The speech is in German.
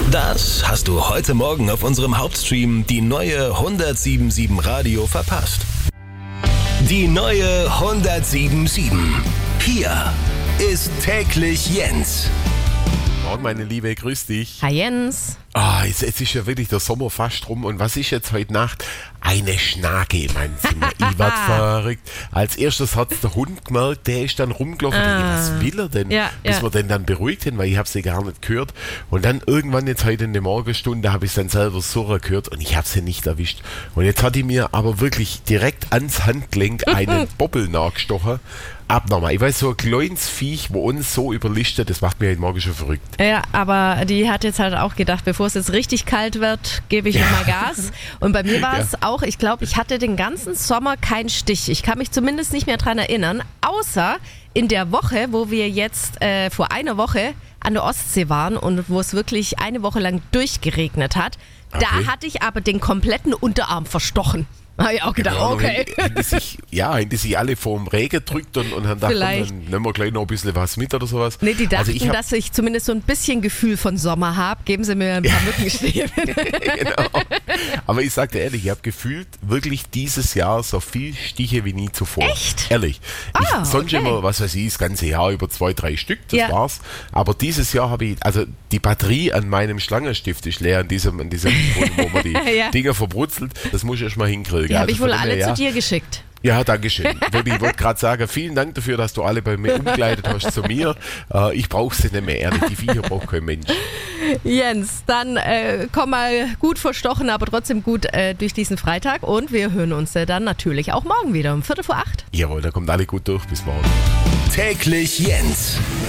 Das hast du heute Morgen auf unserem Hauptstream die neue 107.7 Radio verpasst. Die neue 107.7. Hier ist täglich Jens. Morgen, meine Liebe, grüß dich. Hi Jens. Jetzt ist ja wirklich der Sommer fast rum. Und was ist jetzt heute Nacht? Eine Schnake in meinem Zimmer. Ich werd verrückt. Als erstes hat der Hund gemerkt, der ist dann rumgelaufen. Ich denke, was will er denn? Bis wir den dann beruhigt haben, weil ich habe sie gar nicht gehört. Und dann irgendwann jetzt heute in der Morgenstunde habe ich dann selber surren gehört und ich habe sie nicht erwischt. Und jetzt hat die mir aber wirklich direkt ans Handgelenk einen Bobbel nachgestochen. Abnormal. Ich weiß, so ein kleines Viech, wo uns so überlistet, das macht mir heute Morgen schon verrückt. Ja, aber die hat jetzt halt auch gedacht, bevor es jetzt richtig kalt wird, gebe ich nochmal Gas. Und bei mir war es auch, ich glaube, ich hatte den ganzen Sommer keinen Stich. Ich kann mich zumindest nicht mehr dran erinnern, außer in der Woche, wo wir jetzt vor einer Woche an der Ostsee waren und wo es wirklich eine Woche lang durchgeregnet hat. Okay. Da hatte ich aber den kompletten Unterarm verstochen. Habe ich auch gedacht, okay. Haben die sich alle vor dem Regen gedrückt und haben gedacht, dann nehmen wir gleich noch ein bisschen was mit oder sowas. Nee, die dachten, dass ich zumindest so ein bisschen Gefühl von Sommer habe. Geben Sie mir ein paar Mückenstiche. Genau. Aber ich sage dir ehrlich, ich habe gefühlt wirklich dieses Jahr so viel Stiche wie nie zuvor. Echt? Ehrlich. Sonst immer, was weiß ich, das ganze Jahr über 2-3 Stück, das war's. Aber dieses Jahr habe ich, also die Batterie an meinem Schlangenstift ist leer, an diesem wo man die Dinger verbrutzelt. Das muss ich erst mal hinkriegen. Die habe ich wohl alle zu dir geschickt. Ja, danke schön. Ich wollte gerade sagen, vielen Dank dafür, dass du alle bei mir umgeleitet hast zu mir. Ich brauche sie nicht mehr, ehrlich. Die Viecher braucht kein Mensch. Jens, dann komm mal gut verstochen, aber trotzdem gut durch diesen Freitag. Und wir hören uns dann natürlich auch morgen wieder um 7:45. Jawohl, da kommt alle gut durch. Bis morgen. Täglich Jens.